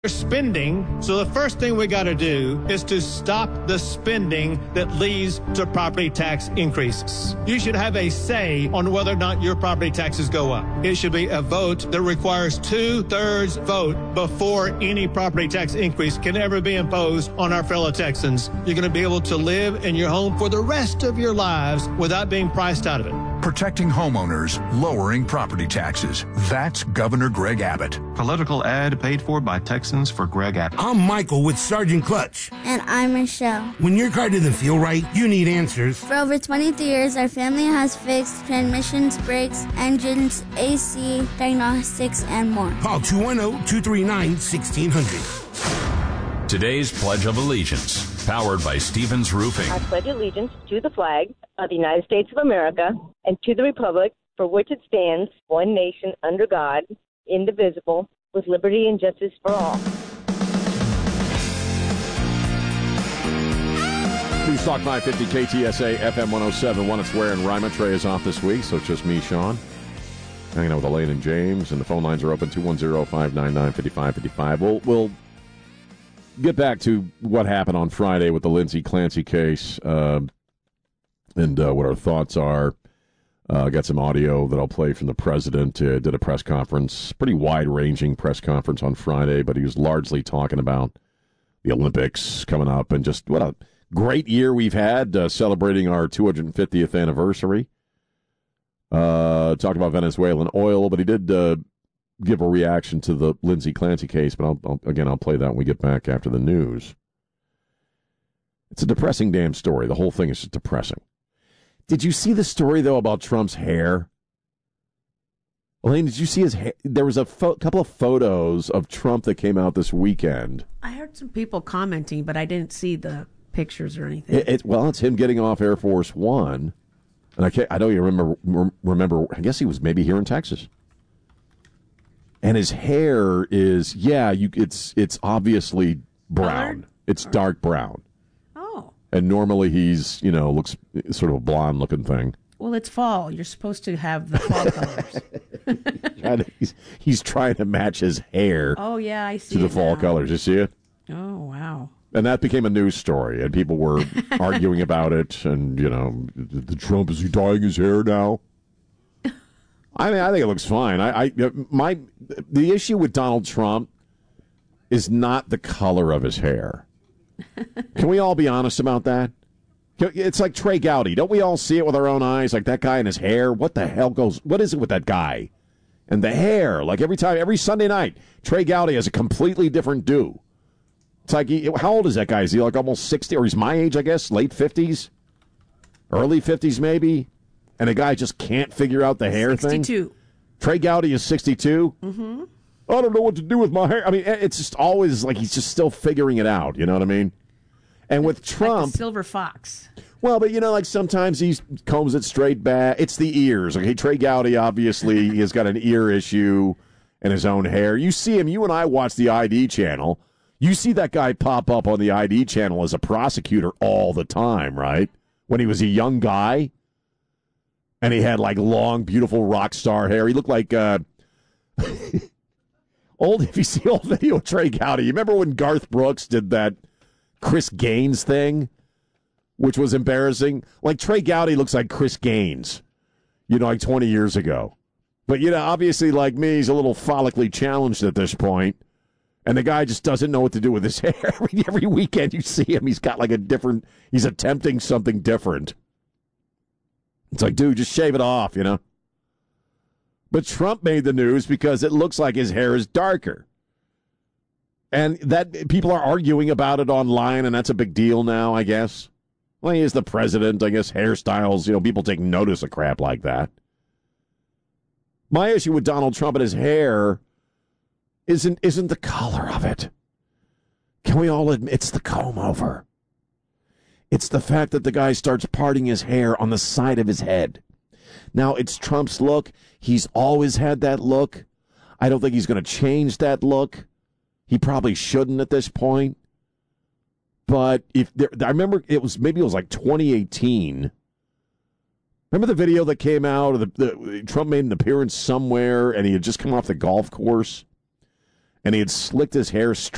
spending. So the first thing we got to do is to stop the spending that leads to property tax increases. You should have a say on whether or not your property taxes go up. It should be a vote that requires 2/3 vote before any property tax increase can ever be imposed on our fellow Texans. You're going to be able to live in your home for the rest of your lives without being priced out of it. Protecting homeowners, lowering property taxes. That's Governor Greg Abbott. Political ad paid for by Texans for Greg Abbott. I'm Michael with Sergeant Clutch. And I'm Michelle. When your car doesn't feel right, you need answers. For over 23 years, our family has fixed transmissions, brakes, engines, AC, diagnostics, and more. Call 210-239-1600. Today's Pledge of Allegiance, powered by Stevens Roofing. I pledge allegiance to the flag of the United States of America and to the republic for which it stands, one nation under God, indivisible, with liberty and justice for all. News Talk 550 KTSA FM 107.1. It's Where and Ryman. Trey is off this week, so it's just me, Sean. Hanging out with Elaine and James, and the phone lines are open 210-599-5555. We'll get back to what happened on Friday with the Lindsay Clancy case and what our thoughts are. Got some audio that I'll play from the president. Did a press conference, pretty wide-ranging press conference on Friday, but he was largely talking about the Olympics coming up and just what a great year we've had celebrating our 250th anniversary. Talked about Venezuelan oil, but he did give a reaction to the Lindsay Clancy case, but I'll play that when we get back after the news. It's a depressing damn story. The whole thing is just depressing. Did you see the story, though, about Trump's hair? Elaine, did you see his hair? There was a couple of photos of Trump that came out this weekend. I heard some people commenting, but I didn't see the pictures or anything. Well, it's him getting off Air Force One. And I don't even remember, I guess he was maybe here in Texas. And his hair is, it's obviously brown. Colored? It's dark brown. Oh. And normally he's, looks sort of a blonde-looking thing. Well, it's fall. You're supposed to have the fall colors. He's trying to match his hair I see to the fall colors. You see it? Oh, wow. And that became a news story, and people were arguing about it, and, the Trump, is he dyeing his hair now? I mean, I think it looks fine. The issue with Donald Trump is not the color of his hair. Can we all be honest about that? It's like Trey Gowdy. Don't we all see it with our own eyes? Like that guy and his hair. What the hell what is it with that guy? And the hair. Like every Sunday night, Trey Gowdy has a completely different do. It's like, how old is that guy? Is he like almost 60? Or he's my age, I guess, late 50s? Early 50s, maybe? And a guy just can't figure out the hair 62. thing? 62. Trey Gowdy is 62? Mm-hmm. I don't know what to do with my hair. I mean, it's just always like he's just still figuring it out. You know what I mean? And with Trump... Like a silver fox. Well, but like sometimes he combs it straight back. It's the ears. Okay, Trey Gowdy obviously has got an ear issue and his own hair. You see him. You and I watch the ID channel. You see that guy pop up on the ID channel as a prosecutor all the time, right? When he was a young guy. And he had like long, beautiful rock star hair. He looked like if you see old video of Trey Gowdy, you remember when Garth Brooks did that Chris Gaines thing, which was embarrassing? Like Trey Gowdy looks like Chris Gaines, like 20 years ago. But, obviously like me, he's a little follically challenged at this point. And the guy just doesn't know what to do with his hair. Every weekend you see him, he's got like he's attempting something different. It's like, dude, just shave it off, But Trump made the news because it looks like his hair is darker. And that people are arguing about it online, and that's a big deal now, I guess. Well, he is the president. I guess hairstyles, people take notice of crap like that. My issue with Donald Trump and his hair isn't the color of it. Can we all admit it's the comb over? It's the fact that the guy starts parting his hair on the side of his head. Now, it's Trump's look. He's always had that look. I don't think he's going to change that look. He probably shouldn't at this point. But I remember it was like 2018. Remember the video that came out of Trump made an appearance somewhere and he had just come off the golf course and he had slicked his hair straight